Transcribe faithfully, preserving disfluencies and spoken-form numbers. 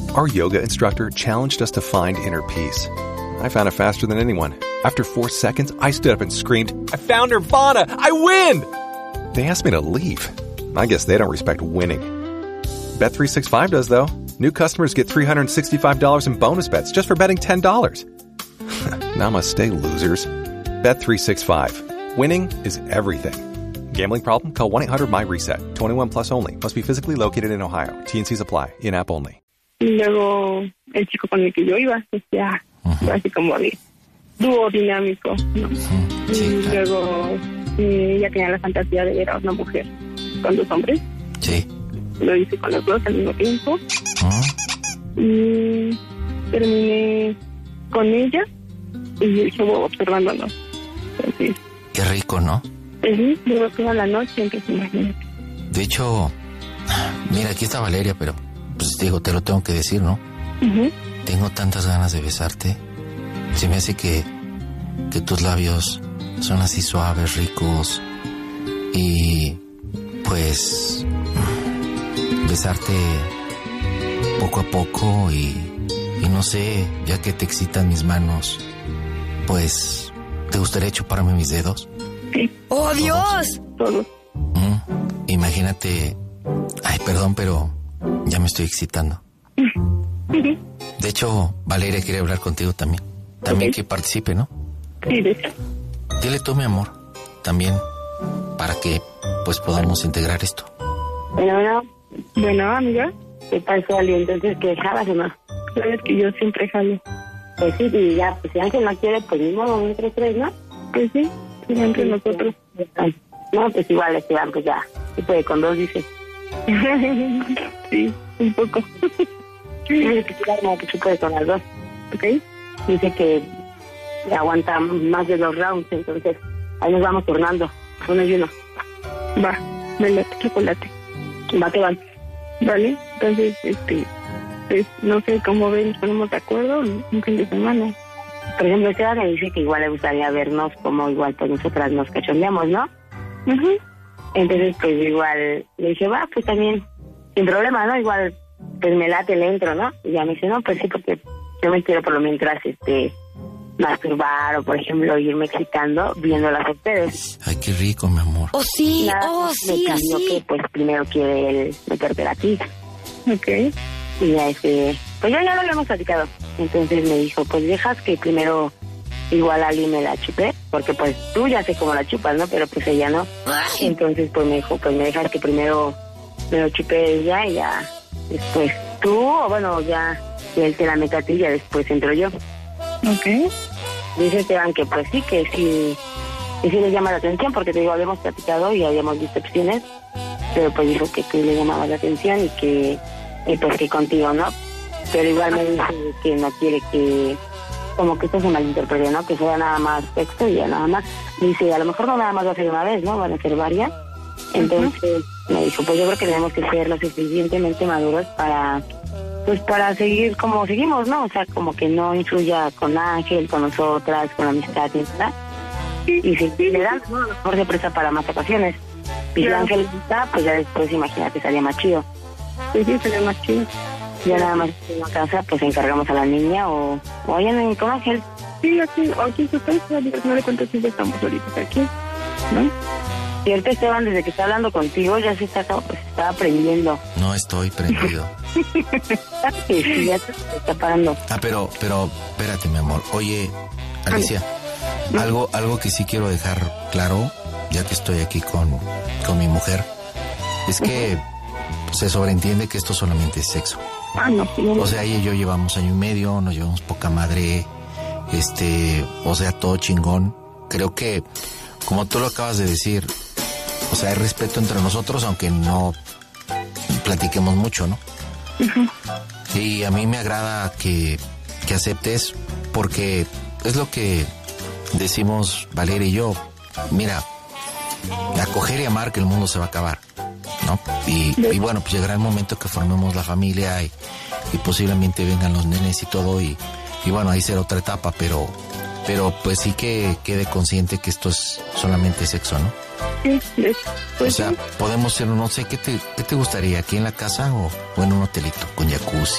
Our yoga instructor challenged us to find inner peace. I found it faster than anyone. After four seconds, I stood up and screamed, "I found Nirvana! I win!" They asked me to leave. I guess they don't respect winning. Bet three sixty-five does, though. New customers get three hundred sixty-five dollars in bonus bets just for betting ten dollars. Namaste, losers. Bet three sixty-five. Winning is everything. Gambling problem? Call one eight hundred M Y reset. twenty-one plus only. Must be physically located in Ohio. T and C's apply. In-app only. Y luego el chico con el que yo iba, pues ya, uh-huh. así como de dúo dinámico, ¿no? Uh-huh. Sí, y claro. Luego eh, ella tenía la fantasía de ver a una mujer con dos hombres. Sí. Lo hice con los dos al mismo tiempo. Uh-huh. Y terminé con ella y el chavo observándonos. Entonces, qué rico, ¿no? Sí, luego toda la noche, entonces imagínate. De hecho, mira, aquí está Valeria, pero pues digo, te lo tengo que decir, ¿no? Uh-huh. Tengo tantas ganas de besarte. Se me hace que, que tus labios son así suaves, ricos. Y pues besarte poco a poco y, y no sé, ya que te excitan mis manos, pues, ¿te gustaría chuparme mis dedos? Sí. ¡Oh, Dios! Todo. Mm, imagínate. Ay, perdón, pero ya me estoy excitando. De hecho, Valeria quiere hablar contigo también. También okay. Que participe, ¿no? Sí, de hecho. Dile tú, mi amor, también, para que, pues, podamos integrar esto. Bueno, bueno. Bueno, amiga. ¿Qué pasó, Ali? Entonces, ¿qué jalás o no? Sabes que yo siempre jalo. Pues sí, y ya, pues si Ángel no quiere, pues mismo entre tres, ¿no? Pues sí, sí, entre sí, nosotros. No, pues igual, este banco ya, se puede con dos, dice. Sí, un poco. Dice que no, que se puede con las dos, ¿ok? Dice que aguanta más de dos rounds, entonces ahí nos vamos turnando, uno y uno. Va, me late chocolate. Va, que van. Vale, entonces, este, pues no sé cómo ven, nos ponemos de acuerdo un fin de semana. Por ejemplo, Esteban me dice que igual le gustaría vernos como igual pues nosotras nos cachondeamos, ¿no? Uh-huh. Entonces, pues igual le dije, va, pues también, sin problema, ¿no? Igual, pues me late el intro, ¿no? Y ya me dice, no, pues sí, porque yo me quiero por lo mientras, este, masturbar o, por ejemplo, irme excitando viéndolas a ustedes. Ay, qué rico, mi amor. Oh, sí, Nada, oh, me sí, cambió sí. que, pues, primero quiere él meterte a ti. Ok. Y ya, este, pues ya, ya lo habíamos platicado. Entonces me dijo, pues dejas que primero igual Ali me la chupé, porque pues tú ya sé cómo la chupas, ¿no? Pero pues ella no. Ay. Entonces pues me dijo, pues me dejas que primero me lo chupé ella y ya después tú, o bueno, ya él te la mete a ti y ya después entro yo. Ok. Dice Esteban que pues sí, que sí, que sí le llama la atención, porque te digo, habíamos platicado y habíamos visto opciones, pero pues dijo que tú le llamabas la atención y que, y pues que contigo, ¿no? Pero igual me dice que no quiere que, como que esto se malinterprete, ¿no? Que sea nada más texto y ya nada más. Dice, a lo mejor no nada más va a ser una vez, ¿no? Van a ser varias. Entonces uh-huh. me dijo, pues yo creo que tenemos que ser lo suficientemente maduros para, pues para seguir como seguimos, ¿no? O sea, como que no influya con Ángel, con nosotras, con la amistad, ¿verdad? Y si le dan, ¿no? A lo mejor se presta para más ocasiones. Y si Ángel está, pues ya después imagínate, salía más chido. Sí, sí, sería más chido. Ya nada más en la casa, pues encargamos a la niña o, o allá en con Ángel. Sí, aquí, aquí se está, no le cuento si estamos ahorita aquí, ¿no? Y ahorita Esteban, desde que está hablando contigo, ya se está, pues, está aprendiendo. No estoy prendido. Sí, sí, ya se está parando. Ah, pero, pero, espérate, mi amor. Oye, Alicia, ¿no? algo, algo que sí quiero dejar claro, ya que estoy aquí con, con mi mujer, es que uh-huh. se sobreentiende que esto solamente es sexo. Ah, no, no. O sea, ella y yo llevamos año y medio, nos llevamos poca madre, este, o sea, todo chingón. Creo que, como tú lo acabas de decir, o sea, hay respeto entre nosotros, aunque no platiquemos mucho, ¿no? Uh-huh. Y a mí me agrada que, que aceptes, porque es lo que decimos Valeria y yo. Mira, acoger y amar, que el mundo se va a acabar, ¿no? Y, y bueno, pues llegará el momento que formemos la familia y, y posiblemente vengan los nenes y todo, y, y bueno, ahí será otra etapa, pero pero pues sí que quede consciente que esto es solamente sexo, ¿no? Sí, pues o sea, sí. Podemos ser, no sé, ¿qué te, qué te gustaría? ¿Aquí en la casa o, o en un hotelito con jacuzzi?